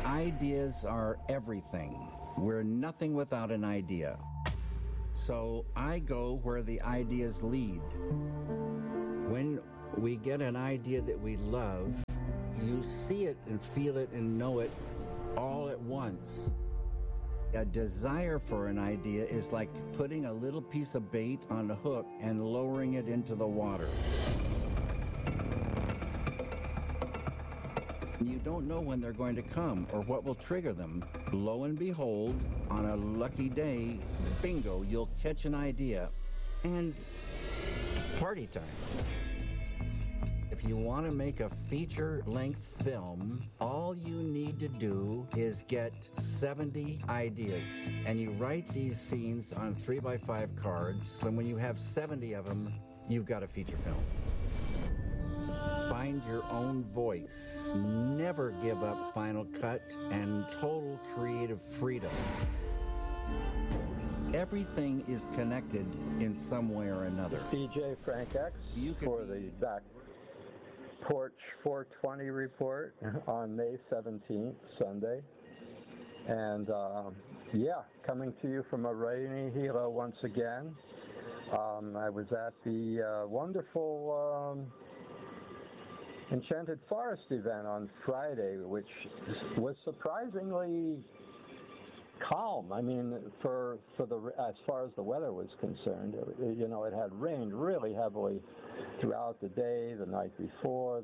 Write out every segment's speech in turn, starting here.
Ideas are everything. We're nothing without an idea. So I go where the ideas lead. When we get an idea that we love, you see it and feel it and know it all at once. A desire for an idea is like putting a little piece of bait on a hook and lowering it into the water. You don't know when they're going to come or what will trigger them. Lo and behold, on a lucky day, bingo, you'll catch an idea and party time. If you want to make a feature-length film, all you need to do is get 70 ideas. And you write these scenes on 3x5 cards, and when you have 70 of them, you've got a feature film. Find your own voice. Never give up Final Cut and total creative freedom. Everything is connected in some way or another. DJ Frank X for the Back Porch 420 report on May 17th, Sunday. And coming to you from a rainy Hilo once again. I was at the wonderful Enchanted Forest event on Friday, which was surprisingly calm. I mean, as far as the weather was concerned, it had rained really heavily throughout the day, the night before,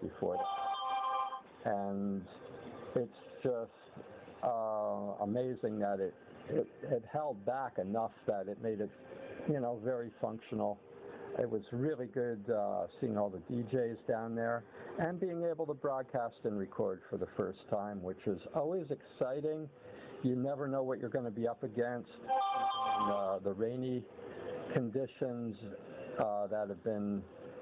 and it's just amazing that it held back enough that it made it, very functional. It was really good seeing all the DJs down there and being able to broadcast and record for the first time, which is always exciting. You never know what you're going to be up against. And, the rainy conditions that have been,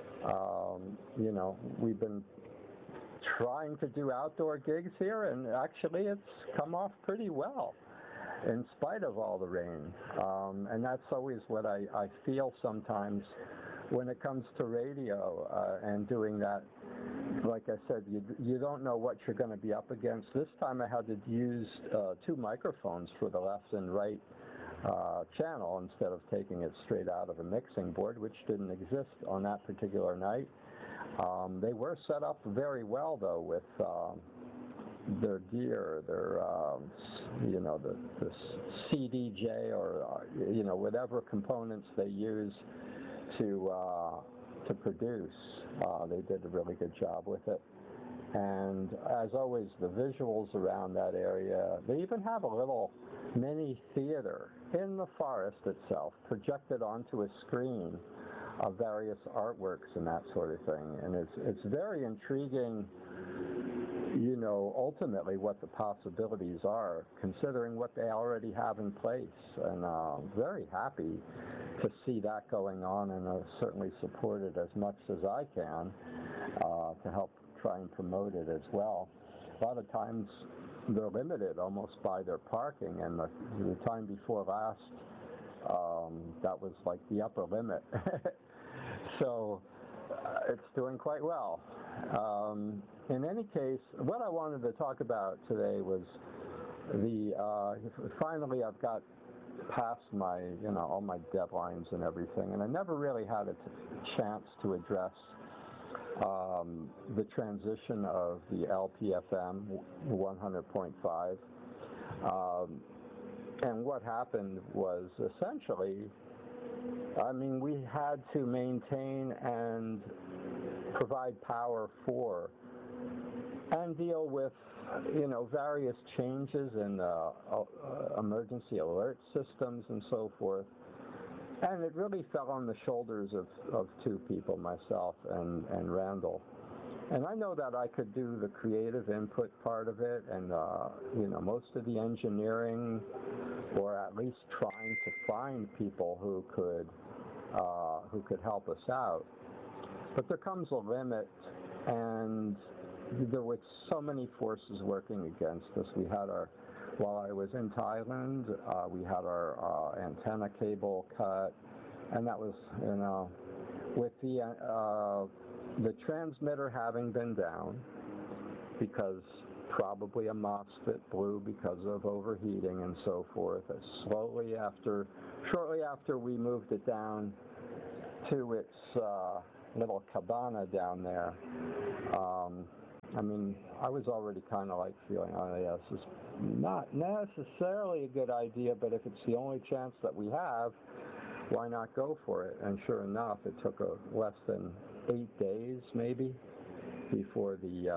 we've been trying to do outdoor gigs here, and actually it's come off pretty well in spite of all the rain. And that's always what I feel sometimes when it comes to radio and doing that. Like I said, you don't know what you're going to be up against. This time I had to use two microphones for the left and right channel instead of taking it straight out of a mixing board, which didn't exist on that particular night. They were set up very well, though, with their gear, their the CDJ or whatever components they use to produce. They did a really good job with it. And as always, the visuals around that area, they even have a little mini theater in the forest itself, projected onto a screen of various artworks and that sort of thing. And it's very intriguing, ultimately what the possibilities are, considering what they already have in place. And very happy to see that going on, and certainly support it as much as I can to help try and promote it as well. A lot of times they're limited almost by their parking, and the time before last, that was like the upper limit. So it's doing quite well. In any case, what I wanted to talk about today was finally I've got past my, all my deadlines and everything, and I never really had a chance to address the transition of the LPFM 100.5. And what happened was essentially, we had to maintain and provide power for and deal with, various changes in emergency alert systems and so forth. And it really fell on the shoulders of two people, myself and Randall. And I know that I could do the creative input part of it and, most of the engineering, or at least trying to find people who could help us out. But there comes a limit, and there were so many forces working against us. While I was in Thailand, we had our antenna cable cut, and that was, with the transmitter having been down, because probably a MOSFET blew because of overheating and so forth. Shortly after we moved it down to its little cabana down there, I mean, I was already kind of like feeling, oh yeah, this is not necessarily a good idea, but if it's the only chance that we have, why not go for it? And sure enough, it took less than 8 days maybe before the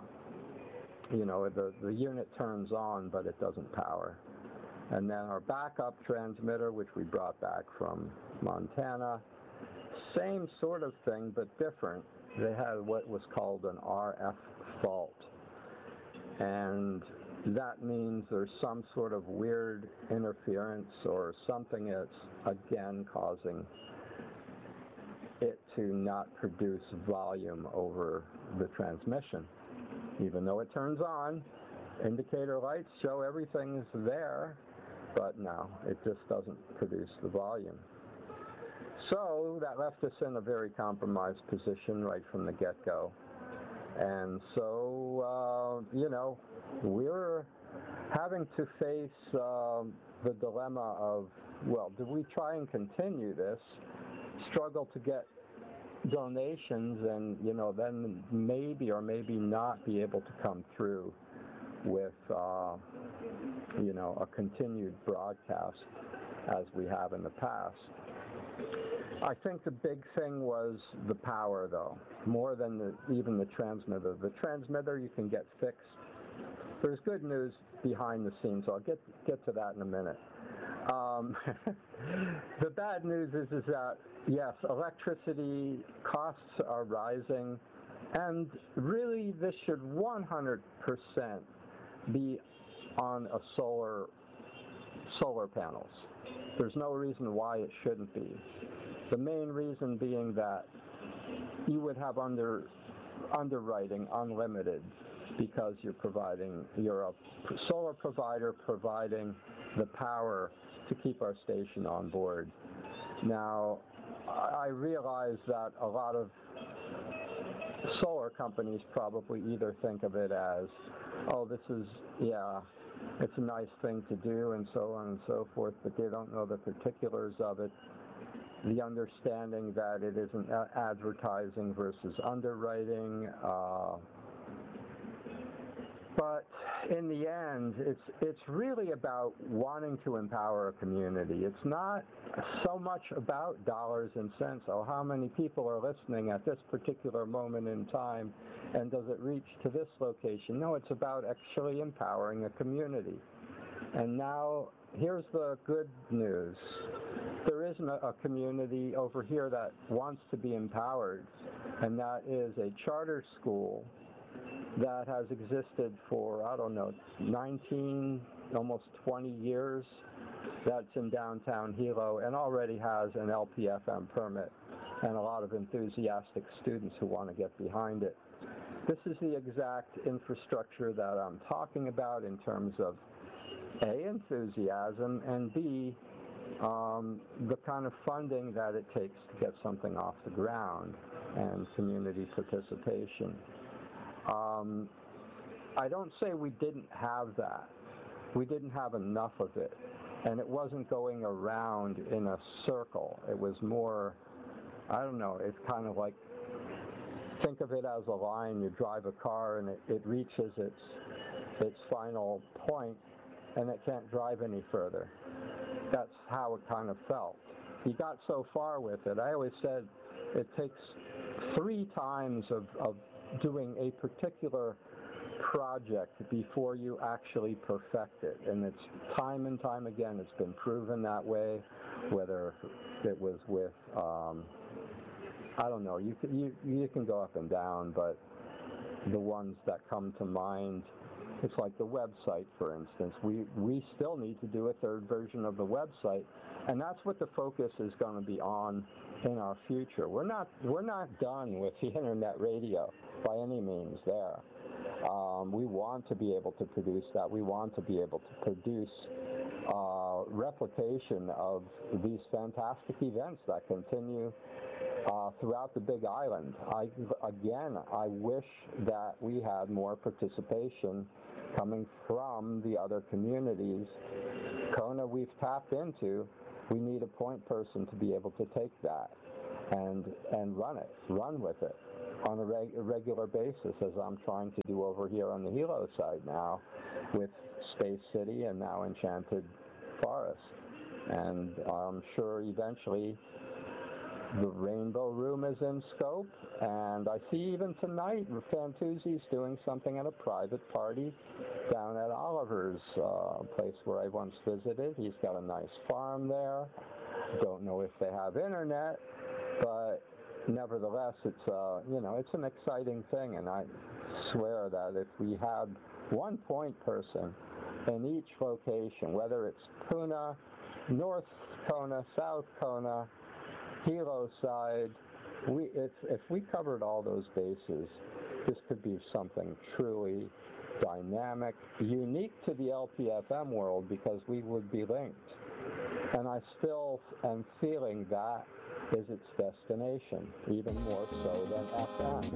unit turns on, but it doesn't power. And then our backup transmitter, which we brought back from Montana, same sort of thing, but different. They had what was called an RF fault. And that means there's some sort of weird interference or something that's, again, causing it to not produce volume over the transmission. Even though it turns on, indicator lights show everything's there, but no, it just doesn't produce the volume. So that left us in a very compromised position right from the get-go. And so, we're having to face the dilemma of, well, do we try and continue this, struggle to get donations, and, then maybe or maybe not be able to come through with, a continued broadcast as we have in the past. I think the big thing was the power, though, more than even the transmitter. The transmitter you can get fixed. There's good news behind the scenes, so I'll get to that in a minute. The bad news is that, yes, electricity costs are rising, and really this should 100% be on a solar panels. There's no reason why it shouldn't be. The main reason being that you would have underwriting unlimited because you're a solar provider providing the power to keep our station on board. Now, I realize that a lot of solar companies probably either think of it as, oh, it's a nice thing to do and so on and so forth, but they don't know the particulars of it. The understanding that it isn't advertising versus underwriting. But in the end, it's really about wanting to empower a community. It's not so much about dollars and cents. Oh, how many people are listening at this particular moment in time, and does it reach to this location? No, it's about actually empowering a community. And now, here's the good news. There is a community over here that wants to be empowered, and that is a charter school that has existed for, 19, almost 20 years. That's in downtown Hilo and already has an LPFM permit and a lot of enthusiastic students who want to get behind it. This is the exact infrastructure that I'm talking about in terms of A, enthusiasm, and B, the kind of funding that it takes to get something off the ground and community participation. I don't say we didn't have that. We didn't have enough of it. And it wasn't going around in a circle. It was more, it's kind of like, think of it as a line. You drive a car and it reaches its final point and it can't drive any further. That's how it kind of felt. You got so far with it. I always said it takes 3 times of doing a particular project before you actually perfect it. And it's time and time again, it's been proven that way, whether it was with, you can go up and down, but the ones that come to mind, it's like the website, for instance. We still need to do a 3rd version of the website, and that's what the focus is going to be on in our future. We're not done with the internet radio by any means there. We want to be able to produce that. We want to be able to produce replication of these fantastic events that continue throughout the Big Island. I wish that we had more participation coming from the other communities. Kona we've tapped into. We need a point person to be able to take that and run with it on a regular basis, as I'm trying to do over here on the Hilo side now with Space City and now Enchanted Forest. And I'm sure eventually the Rainbow Room is in scope, and I see even tonight Fantuzzi's doing something at a private party down at Oliver's place where I once visited. He's got a nice farm there. Don't know if they have internet, but nevertheless, it's it's an exciting thing, and I swear that if we had one point person in each location, whether it's Puna, North Kona, South Kona, Hilo side, if we covered all those bases, this could be something truly dynamic, unique to the LPFM world, because we would be linked. And I still am feeling that is its destination, even more so than FM.